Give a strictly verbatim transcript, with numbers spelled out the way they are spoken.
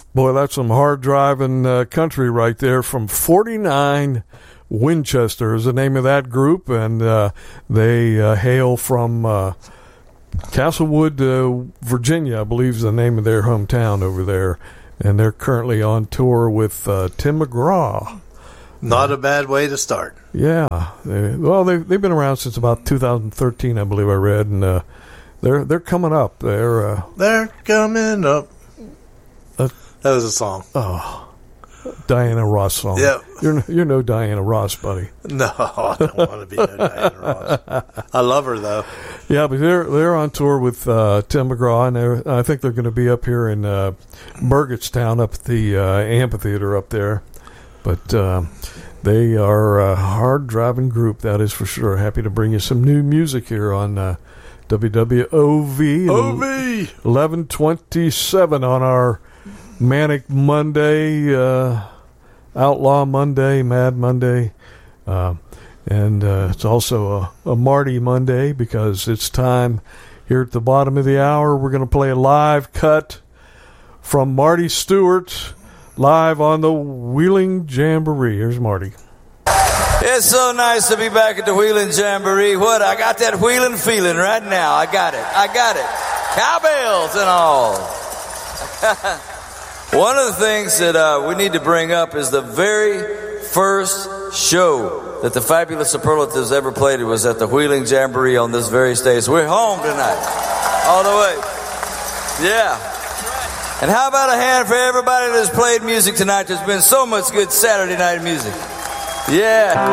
Boy, that's some hard driving uh, country right there. From forty-nine Winchester is the name of that group, and uh, they uh, hail from uh, Castlewood, uh, Virginia, I believe is the name of their hometown over there. And they're currently on tour with uh, Tim McGraw. Not a bad way to start. Yeah. They, well, they've, they've been around since about two thousand thirteen, I believe I read, and uh, they're they're coming up. They're uh, they're coming up. Uh, that was a song. Oh, Diana Ross song. Yeah. You're you're no Diana Ross, buddy. No, I don't want to be no Diana Ross. I love her though. Yeah, but they're they're on tour with uh, Tim McGraw, and they're, I think they're going to be up here in uh, Burgettstown, up at the uh, amphitheater up there. But uh, they are a hard driving group, that is for sure. Happy to bring you some new music here on uh, W W O V. O V eleven twenty-seven on our Manic Monday, uh, Outlaw Monday, Mad Monday. Uh, and uh, it's also a, a Marty Monday because it's time here at the bottom of the hour. We're going to play a live cut from Marty Stewart live on the Wheeling Jamboree. Here's Marty. It's so nice to be back at the Wheeling Jamboree. What? I got that wheeling feeling right now. I got it. I got it. Cowbells and all. One of the things that uh, we need to bring up is the very first show that the Fabulous Superlatives ever played. It was at the Wheeling Jamboree on this very stage. So we're home tonight. All the way. Yeah. And how about a hand for everybody that's played music tonight? There's been so much good Saturday night music. Yeah.